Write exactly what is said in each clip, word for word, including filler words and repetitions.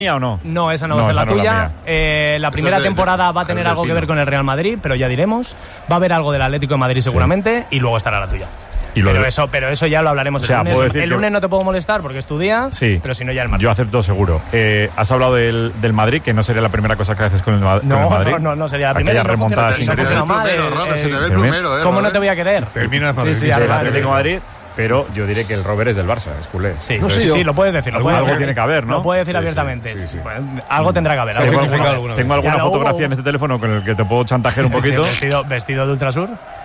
¿O no? No, esa no, no va a ser la tuya. La, eh, la primera de, temporada de, va a tener algo que ver con el Real Madrid, pero ya diremos. Va a haber algo del Atlético de Madrid seguramente, sí. Y luego estará la tuya. Y pero, de... eso, pero eso ya lo hablaremos o sea, el lunes. ¿puedo decir el que... lunes no te puedo molestar porque es tu día, sí. Pero si no ya el martes. Yo acepto seguro. Eh, has hablado del, del Madrid, que no sería la primera cosa que haces con el, no, con el Madrid. No, no, no sería la primera. Aquella remontada sin ¿Cómo no te voy a querer? Termina sí, sí, el Atlético de Madrid. Pero yo diré que el Robert es del Barça, es culé. Sí, no, sí, sí, lo puedes decir. Lo puedes algo decir. tiene que haber, ¿no? Lo puedes decir sí, abiertamente. Sí, sí, sí. Bueno, algo tendrá que haber. Sí, algo tengo alguna, alguna tengo alguna claro, fotografía hubo... en este teléfono con el que te puedo chantajear un poquito. ¿Vestido, vestido de Ultrasur?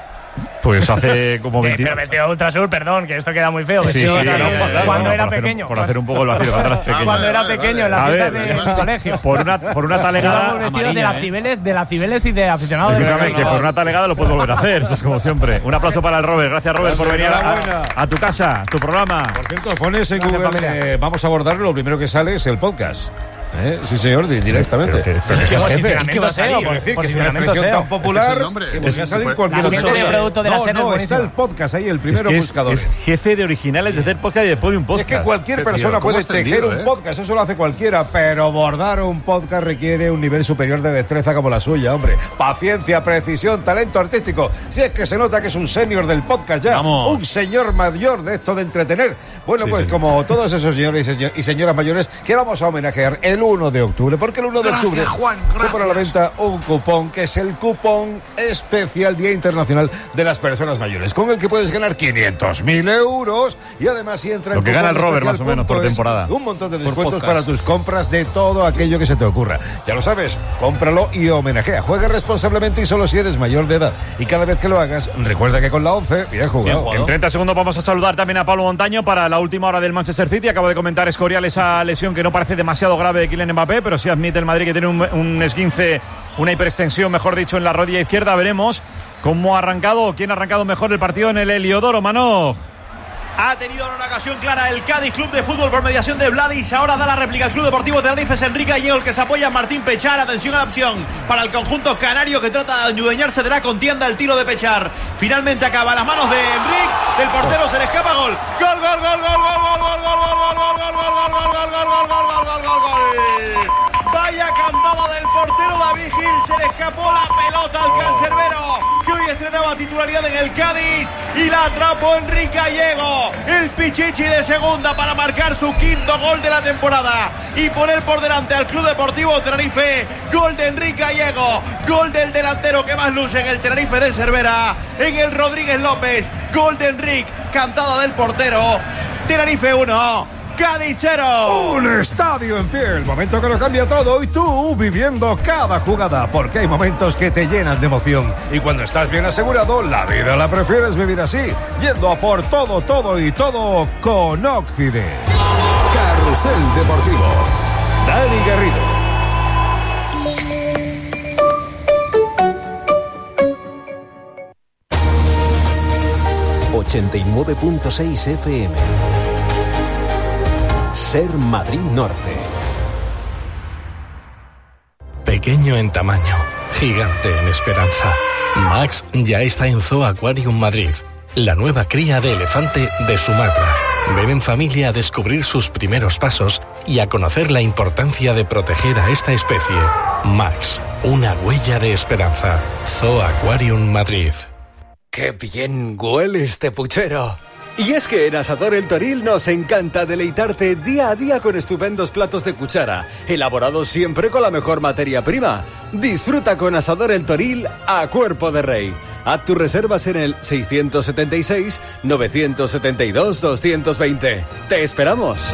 Pues hace como veinte... Pero vestido de Ultrasur, perdón, que esto queda muy feo. Sí, sí, sí, no, no, cuando no, era por pequeño. Hacer, por hacer un poco el vacío, cuando eras pequeño. Cuando era pequeño, en la fiesta del colegio. Por una, por una talegada... vestido de las Cibeles, de las Cibeles y de aficionado de... Escúchame, que por una talegada lo puedes volver a hacer, esto es como siempre. Un aplauso para el Robert, gracias Robert por venir a, a tu casa, tu programa. Por cierto, pones en Google, eh, vamos a abordarlo, lo primero que sale es el podcast. ¿Eh? Sí, señor, directamente. Pero, pero, pero, pero, pero es que va a salir, por decir que es una expresión tan popular que podría salir cualquier otra cosa. Producto de la no, no, está el podcast ahí, el primero es que buscador. Es, es jefe de originales de hacer podcast y después de un podcast. Es que cualquier persona puede tejer un podcast, eso lo hace cualquiera, pero bordar un podcast requiere un nivel superior de destreza como la suya, hombre. Paciencia, precisión, talento artístico. Si es que se nota que es un senior del podcast ya, Vamos. Un señor mayor de esto de entretener. Bueno, sí, pues sí. Como todos esos señores y señoras mayores que vamos a homenajear el uno de octubre. Porque el uno de octubre Juan, se pone a la venta un cupón que es el cupón especial Día Internacional de las Personas Mayores, con el que puedes ganar quinientos mil euros y además si entra lo que gana el Robert más o menos por temporada. Un montón de descuentos para tus compras de todo aquello que se te ocurra. Ya lo sabes, cómpralo y homenajea. Juega responsablemente y solo si eres mayor de edad. Y cada vez que lo hagas, recuerda que con la once, bien jugado. Bien jugado. En treinta segundos vamos a saludar también a Pablo Montaño para la última hora del Manchester City. Acabo de comentar Escorial esa lesión que no parece demasiado grave de Kylian Mbappé, pero sí admite el Madrid que tiene un, un esguince, una hiperextensión, mejor dicho, en la rodilla izquierda. Veremos cómo ha arrancado, quién ha arrancado mejor el partido en el Heliodoro. Manoj. Ha tenido una ocasión clara el Cádiz Club de Fútbol por mediación de Vladis. Ahora da la réplica al Club Deportivo Tenerife. Es Enrique Gallego el que se apoya. Martín Pechar. Atención a la opción para el conjunto canario que trata de adueñarse de la contienda. El tiro de Pechar finalmente acaba a las manos de Enrique. Del portero se le escapa gol. Gol, gol, gol, gol, gol, gol, gol, gol, gol, gol, gol, gol, gol, gol, gol, gol, gol, gol, gol, gol. Vaya cantada del portero David Gil. Se le escapó la pelota al cancerbero, que hoy estrenaba titularidad en el Cádiz, y la atrapó Enrique Gallego, el pichichi de segunda, para marcar su quinto gol de la temporada y poner por delante al Club Deportivo Tenerife. Gol de Enrique Gallego, gol del delantero que más luce en el Tenerife de Cervera, en el Rodríguez López. Gol de Enrique, cantada del portero. Tenerife uno, Cádiz cero. Un estadio en pie, el momento que lo cambia todo, y tú viviendo cada jugada, porque hay momentos que te llenan de emoción, y cuando estás bien asegurado, la vida la prefieres vivir así, yendo a por todo, todo y todo con Óxide. Carrusel Deportivo, Dani Garrido. ochenta y nueve punto seis F M. Ser Madrid Norte. Pequeño en tamaño, gigante en esperanza. Max ya está en Zoo Aquarium Madrid, la nueva cría de elefante de Sumatra. Ven en familia a descubrir sus primeros pasos y a conocer la importancia de proteger a esta especie. Max, una huella de esperanza. Zoo Aquarium Madrid. ¡Qué bien huele este puchero! Y es que en Asador El Toril nos encanta deleitarte día a día con estupendos platos de cuchara, elaborados siempre con la mejor materia prima. Disfruta con Asador El Toril a cuerpo de rey. Haz tus reservas en el seiscientos setenta y seis, novecientos setenta y dos, doscientos veinte. ¡Te esperamos!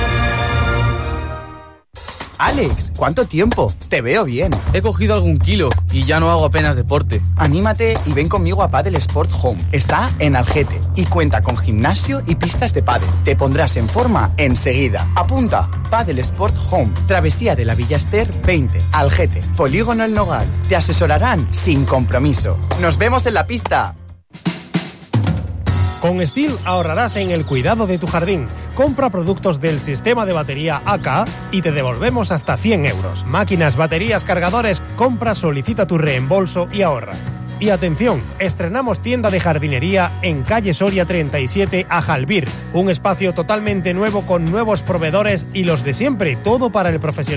Alex, ¿cuánto tiempo? Te veo bien. He cogido algún kilo y ya no hago apenas deporte. Anímate y ven conmigo a Padel Sport Home. Está en Algete y cuenta con gimnasio y pistas de pádel. Te pondrás en forma enseguida. Apunta, Padel Sport Home, Travesía de la Villa Ester veinte, Algete, Polígono El Nogal. Te asesorarán sin compromiso. ¡Nos vemos en la pista! Con Steel ahorrarás en el cuidado de tu jardín. Compra productos del sistema de batería A K y te devolvemos hasta cien euros. Máquinas, baterías, cargadores. Compra, solicita tu reembolso y ahorra. Y atención, estrenamos tienda de jardinería en calle Soria treinta y siete, Ajalbir. Un espacio totalmente nuevo con nuevos proveedores y los de siempre, todo para el profesional.